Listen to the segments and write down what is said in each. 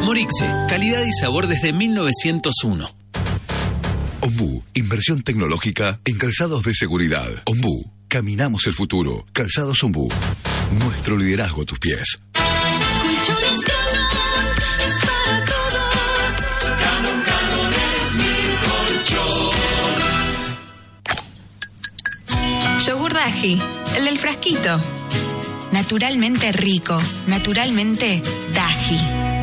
Morixe, calidad y sabor desde 1901. Ombú, inversión tecnológica en calzados de seguridad. Ombú, caminamos el futuro. Calzados Ombú, nuestro liderazgo a tus pies. Colchones Canon es para todos. Canon es mi colchón. Yogur Daji, el del frasquito. Naturalmente rico, naturalmente Daji.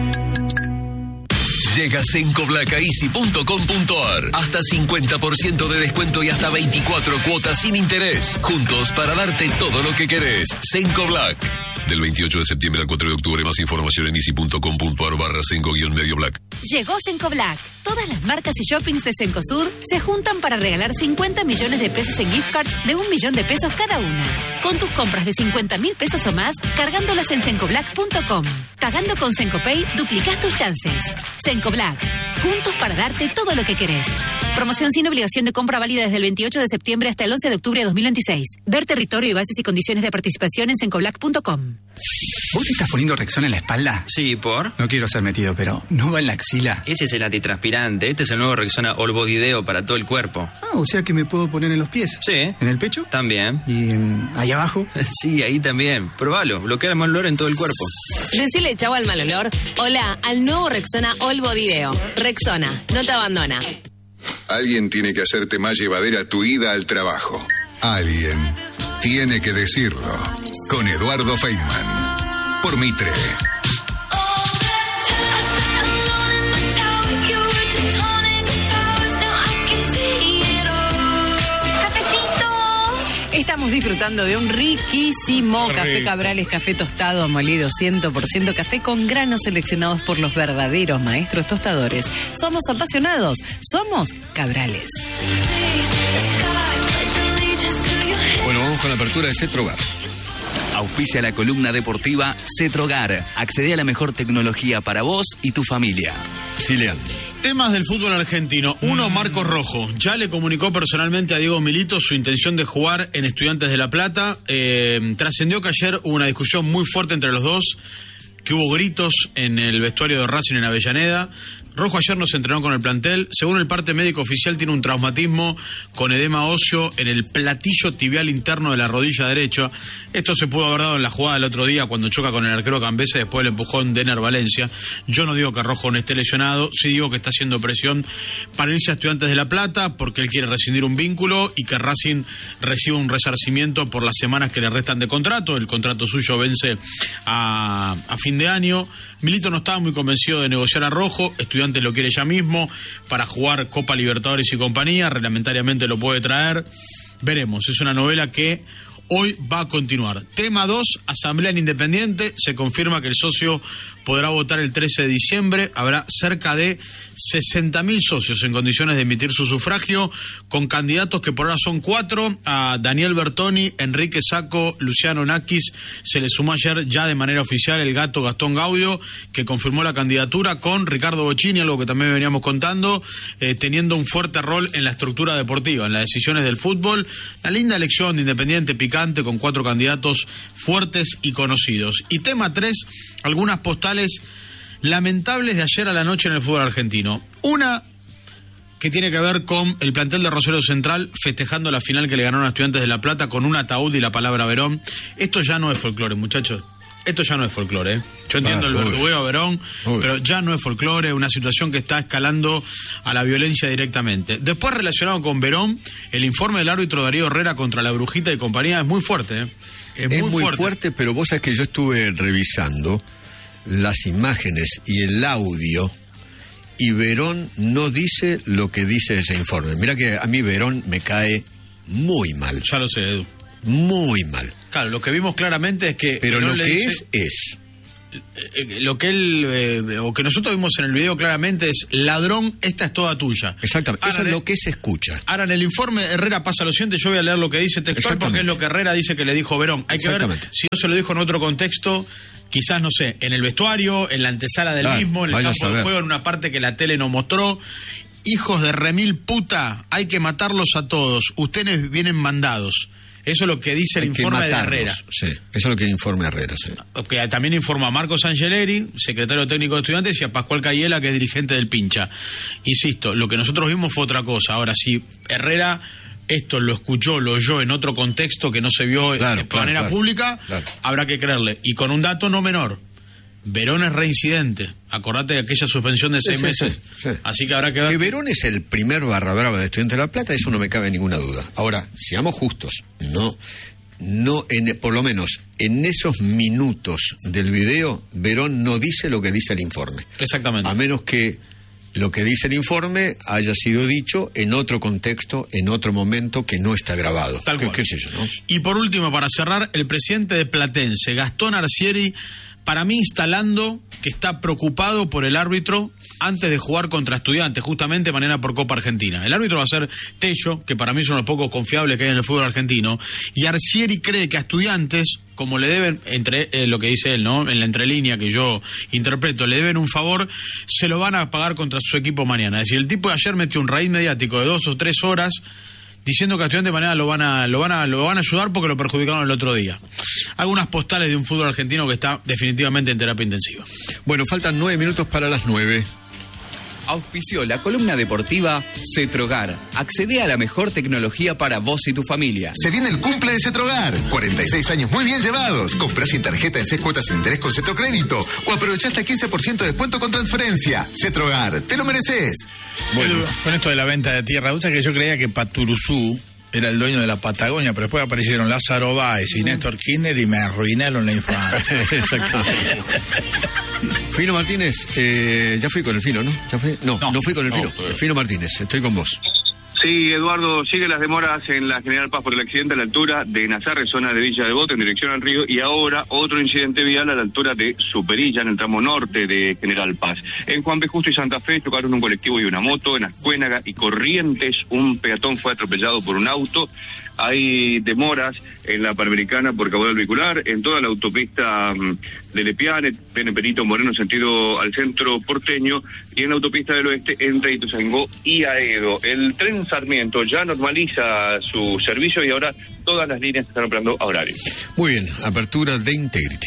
Llega sencoblacaeasy.com.ar. Hasta 50% de descuento y hasta 24 cuotas sin interés. Juntos para darte todo lo que querés. Senco Black. Del 28 de septiembre al 4 de octubre. Más información en easy.com.ar/senco-medio black. Llegó Senco Black. Todas las marcas y shoppings de Cencosud se juntan para regalar 50 millones de pesos en gift cards de 1 millón de pesos cada una. Con tus compras de 50.000 pesos o más, cargándolas en sencoblack.com. Pagando con Sencopay, duplicás tus chances. Senco Black. Juntos para darte todo lo que querés. Promoción sin obligación de compra válida desde el 28 de septiembre hasta el 11 de octubre de 2026. Ver territorio y bases y condiciones de participación en sencoblack.com. ¿Vos te estás poniendo Rexona en la espalda? Sí, ¿por? No quiero ser metido, pero ¿no va en la axila? Ese es el antitranspirante. Este es el nuevo Rexona All Body Deo para todo el cuerpo. Ah, o sea que me puedo poner en los pies. Sí. ¿En el pecho? También. ¿Y ahí abajo? Sí, ahí también. Probalo. Bloquea el mal olor en todo el cuerpo. Decirle chau al mal olor. Hola al nuevo Rexona All Body Deo. Rexona, no te abandona. Alguien tiene que hacerte más llevadera tu ida al trabajo. Alguien tiene que decirlo. Con Eduardo Feynman. Por Mitre. Estamos disfrutando de un riquísimo café Cabrales, café tostado, molido 100%, café con granos seleccionados por los verdaderos maestros tostadores. Somos apasionados, somos Cabrales. Bueno, vamos con la apertura de Cetrogar. Auspicia la columna deportiva Cetrogar. Accede a la mejor tecnología para vos y tu familia. Silean. Temas del fútbol argentino. Uno, Marcos Rojo. Ya le comunicó personalmente a Diego Milito su intención de jugar en Estudiantes de La Plata. Trascendió que ayer hubo una discusión muy fuerte entre los dos, que hubo gritos en el vestuario de Racing en Avellaneda. Rojo ayer no se entrenó con el plantel. Según el parte médico oficial, tiene un traumatismo con edema óseo en el platillo tibial interno de la rodilla derecha. Esto se pudo haber dado en la jugada del otro día cuando choca con el arquero Cambese después del empujón de Ener Valencia. Yo no digo que Rojo no esté lesionado, sí digo que está haciendo presión para irse a Estudiantes de La Plata porque él quiere rescindir un vínculo y que Racing reciba un resarcimiento por las semanas que le restan de contrato. El contrato suyo vence a fin de año. Milito no estaba muy convencido de negociar a Rojo. Estudiantes lo quiere ya mismo para jugar Copa Libertadores y compañía. Reglamentariamente lo puede traer. Veremos, es una novela que hoy va a continuar. Tema 2, Asamblea en Independiente. Se confirma que el socio podrá votar el 13 de diciembre. Habrá cerca de 60.000 socios en condiciones de emitir su sufragio, con candidatos que por ahora son 4. A Daniel Bertoni, Enrique Sacco, Luciano Nakis. Se le sumó ayer ya de manera oficial el gato Gastón Gaudio, que confirmó la candidatura, con Ricardo Bocchini, algo que también veníamos contando, teniendo un fuerte rol en la estructura deportiva, en las decisiones del fútbol. La linda elección de Independiente, picante, con 4 candidatos fuertes y conocidos. Y tema 3, algunas postales lamentables de ayer a la noche en el fútbol argentino. Una que tiene que ver con el plantel de Rosario Central festejando la final que le ganaron a Estudiantes de La Plata con un ataúd y la palabra Verón. Esto ya no es folclore, muchachos. Esto ya no es folclore, ¿eh? Yo entiendo el verdugueo a Verón, pero ya no es folclore, una situación que está escalando a la violencia directamente. Después, relacionado con Verón, el informe del árbitro Darío Herrera contra la Brujita y compañía es muy fuerte, ¿eh? Es muy fuerte, pero vos sabés que yo estuve revisando las imágenes y el audio, y Verón no dice lo que dice ese informe. Mira que a mí Verón me cae muy mal. Ya lo sé, Edu. Muy mal. Claro, lo que vimos claramente es que... Pero Verón lo le que dice, es... lo que él, o que nosotros vimos en el video claramente es: ladrón, esta es toda tuya. Exactamente, eso es lo que se escucha. Ahora, en el informe Herrera pasa lo siguiente, yo voy a leer lo que dice textual porque es lo que Herrera dice que le dijo Verón. Hay que ver si no se lo dijo en otro contexto, quizás, no sé, en el vestuario, en la antesala del mismo, en el campo de juego, en una parte que la tele no mostró. Hijos de remil puta, hay que matarlos a todos. Ustedes vienen mandados. Eso es lo que dice el informe de Herrera. Sí, eso es lo que informa Herrera, sí. Que también informa a Marcos Angeleri, secretario técnico de Estudiantes, y a Pascual Cayela, que es dirigente del Pincha. Insisto, lo que nosotros vimos fue otra cosa. Ahora, si Herrera esto lo escuchó, lo oyó en otro contexto que no se vio de manera pública, habrá que creerle. Y con un dato no menor. Verón es reincidente. Acordate de aquella suspensión de 6 meses. Sí. Así que habrá que ver. Que Verón es el primer barra brava de Estudiantes de La Plata, eso no me cabe ninguna duda. Ahora, seamos justos, por lo menos en esos minutos del video, Verón no dice lo que dice el informe. Exactamente. A menos que lo que dice el informe haya sido dicho en otro contexto, en otro momento que no está grabado. Tal cual. ¿Qué sé yo, no? Y por último, para cerrar, el presidente de Platense, Gastón Arcieri, para mí instalando que está preocupado por el árbitro antes de jugar contra Estudiantes, justamente mañana por Copa Argentina. El árbitro va a ser Tello, que para mí es uno de los pocos confiables que hay en el fútbol argentino, y Arcieri cree que a Estudiantes, como le deben, entre lo que dice él, ¿no? En la entrelínea que yo interpreto, le deben un favor, se lo van a pagar contra su equipo mañana. Es decir, el tipo de ayer metió un raíz mediático de 2 o 3 horas diciendo que a Estudiantes de manera lo van a ayudar porque lo perjudicaron el otro día. Algunas postales de un fútbol argentino que está definitivamente en terapia intensiva. Bueno, faltan 9 minutos para las 9. Auspició la columna deportiva Cetrogar. Accede a la mejor tecnología para vos y tu familia. Se viene el cumple de Cetrogar. 46 años muy bien llevados. Comprá sin tarjeta en 6 cuotas sin interés con Cetrocrédito. O aprovechá hasta 15% de descuento con transferencia. Cetrogar, te lo mereces. Bueno, con esto de la venta de tierra, que yo creía que Paturuzú era el dueño de la Patagonia, pero después aparecieron Lázaro Báez y Néstor Kirchner y me arruinaron la infancia. Exactamente. Fino Martínez, ya fui con el Fino, ¿no? ¿Ya fui? No fui con el Fino. Fino Martínez, estoy con vos. Sí, Eduardo, siguen las demoras en la General Paz por el accidente a la altura de Nazarre, zona de Villa Devoto, en dirección al río, y ahora otro incidente vial a la altura de Superilla, en el tramo norte de General Paz. En Juan B. Justo y Santa Fe chocaron un colectivo y una moto. En Ascuénaga y Corrientes, un peatón fue atropellado por un auto. Hay demoras en la Panamericana por caudal vehicular, en toda la autopista de Lepiane, Perito Moreno, sentido al centro porteño, y en la autopista del oeste entre Ituzaingó y Aedo. El tren Sarmiento ya normaliza su servicio y ahora todas las líneas están operando a horario. Muy bien, apertura de Integrity.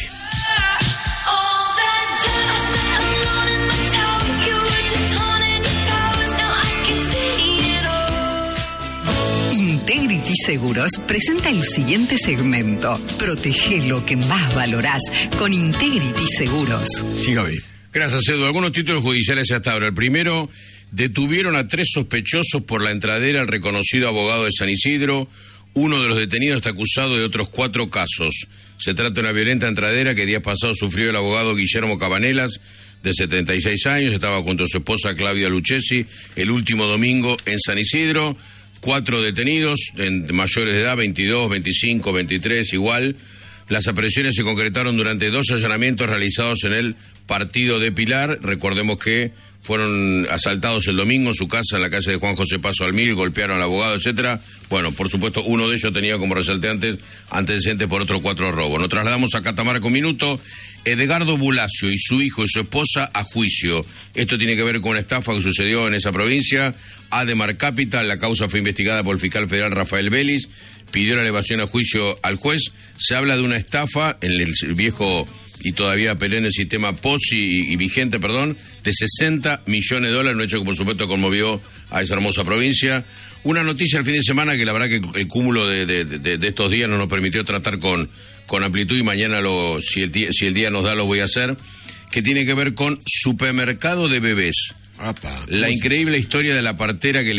Integrity Seguros presenta el siguiente segmento. Protege lo que más valorás con Integrity Seguros. Sí, Gaby. Gracias, Edu. Algunos títulos judiciales hasta ahora. El primero, detuvieron a 3 sospechosos por la entradera al reconocido abogado de San Isidro. Uno de los detenidos está acusado de otros 4 casos. Se trata de una violenta entradera que días pasados sufrió el abogado Guillermo Cabanelas, de 76 años. Estaba junto a su esposa Claudia Lucchesi el último domingo en San Isidro. 4 detenidos, mayores de edad, 22, 25, 23, igual. Las aprehensiones se concretaron durante 2 allanamientos realizados en el partido de Pilar. Recordemos que fueron asaltados el domingo en su casa en la calle de Juan José Paso Almil, golpearon al abogado, etcétera. Bueno, por supuesto, uno de ellos tenía como resaltantes antecedentes por otros 4 robos. Nos trasladamos a Catamarca un minuto. Edgardo Bulacio y su hijo y su esposa a juicio. Esto tiene que ver con una estafa que sucedió en esa provincia. Ademar Capital, la causa fue investigada por el fiscal federal Rafael Vélez, pidió la elevación a juicio al juez. Se habla de una estafa en el viejo y todavía perenne sistema POS y vigente, de $60 millones, un hecho que por supuesto conmovió a esa hermosa provincia. Una noticia el fin de semana que la verdad que el cúmulo de estos días no nos permitió tratar con amplitud, y mañana si el día nos da lo voy a hacer, que tiene que ver con supermercado de bebés. La increíble historia de la partera que los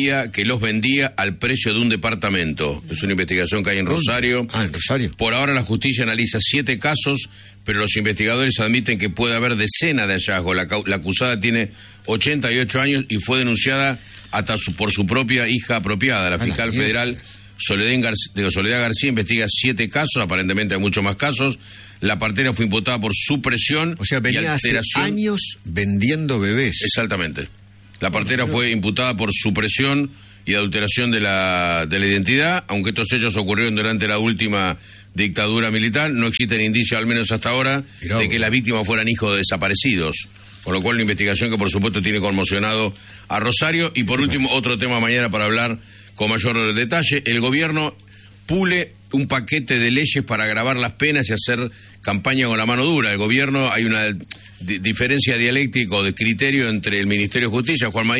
vendía al precio de un departamento. Es una investigación que hay en Rosario. En Rosario. Por ahora la justicia analiza 7 casos, pero los investigadores admiten que puede haber decenas de hallazgos. La acusada tiene 88 años y fue denunciada hasta por su propia hija apropiada. La fiscal federal Soledad García investiga 7 casos, aparentemente hay muchos más casos. La partera fue imputada por supresión, o sea, venía y alteración. Hace años vendiendo bebés. Exactamente. La partera fue imputada por supresión y adulteración de la identidad, aunque estos hechos ocurrieron durante la última dictadura militar. No existen indicios, al menos hasta ahora, de que las víctimas fueran hijos de desaparecidos. Con lo cual, una investigación que por supuesto tiene conmocionado a Rosario. Y por último, otro tema mañana para hablar con mayor detalle. El gobierno pule un paquete de leyes para agravar las penas y hacer campaña con la mano dura. El gobierno, hay una diferencia dialéctica o de criterio entre el Ministerio de Justicia, Juan